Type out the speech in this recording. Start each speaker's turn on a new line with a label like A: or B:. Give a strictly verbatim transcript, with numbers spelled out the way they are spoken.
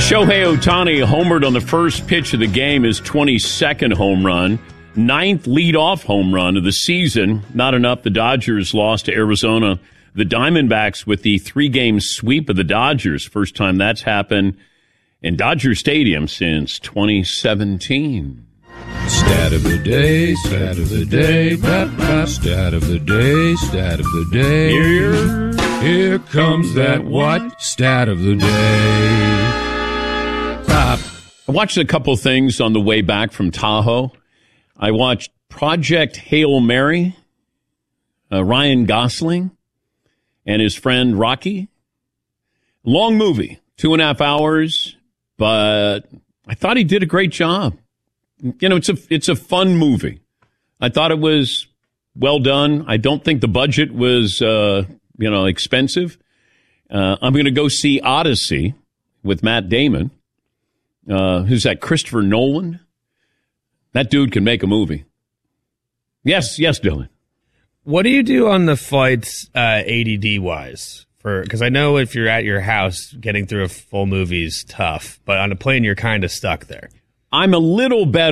A: Shohei Ohtani homered on the first pitch of the game, his twenty-second home run, ninth leadoff home run of the season. Not enough. The Dodgers lost to Arizona. The Diamondbacks with the three-game sweep of the Dodgers. First time that's happened in Dodger Stadium since twenty seventeen.
B: Stat of the day, stat of the day, bap, bap, stat of the day, stat of the day.
A: Here,
B: here comes that what? Stat of the day.
A: Uh, I watched a couple things on the way back from Tahoe. I watched Project Hail Mary, uh, Ryan Gosling and his friend Rocky. Long movie, two and a half hours, but I thought he did a great job. You know, it's a it's a fun movie. I thought it was well done. I don't think the budget was, uh, you know, expensive. Uh, I'm going to go see Odyssey with Matt Damon. Uh, who's that? Christopher Nolan. That dude can make a movie. Yes, yes, Dylan.
C: What do you do on the flights, uh, A D D wise? For because I know if you're at your house, getting through a full movie is tough, but on a plane you're kind of stuck there.
A: I'm a little better.